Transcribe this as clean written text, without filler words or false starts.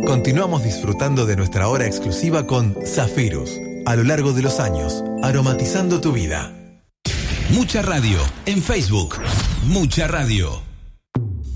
Continuamos disfrutando de nuestra hora exclusiva con Zafirus, a lo largo de los años, aromatizando tu vida. Mucha Radio en Facebook. Mucha Radio.